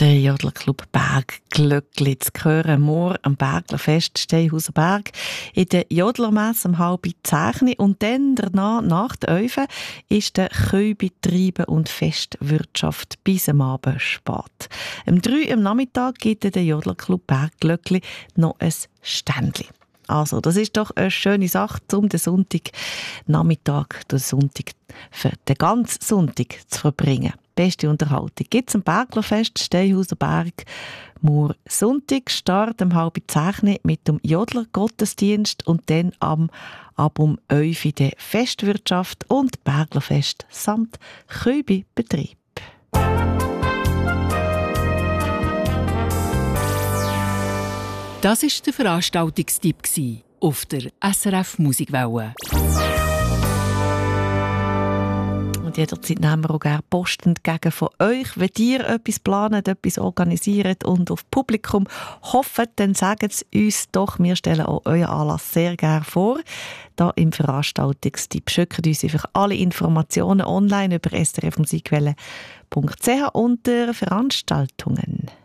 Der Jodlerclub Bergglöckli zu hören. Morgen am Berglerfest Steinhauser Berg in der Jodlermesse um 9:30 und dann danach, nach der Öfen, ist der Kühlbetriebe und Festwirtschaft bis am Abend spät. Um 3 am Nachmittag gibt der Jodlerclub Bergglöckli noch ein Ständli. Also, das ist doch eine schöne Sache, um den Sonntagnachmittag, den Sonntag, für den ganzen Sonntag zu verbringen. Beste Unterhaltung gibt es am Berglerfest Steinhauser Berg. Morgen Sonntag, Start um 9:30 mit dem Jodler-Gottesdienst und dann ab um 11 Uhr der Festwirtschaft und Berglerfest samt Kübi-Betrieb. Das war der Veranstaltungstipp auf der SRF Musikwelle. Und jederzeit nehmen wir auch gerne Post entgegen von euch. Wenn ihr etwas planet, etwas organisiert und auf Publikum hofft, dann sagt es uns doch. Wir stellen auch euren Anlass sehr gerne vor. Da im Veranstaltungstipp schickt uns einfach alle Informationen online über srfmusikwelle.ch unter Veranstaltungen.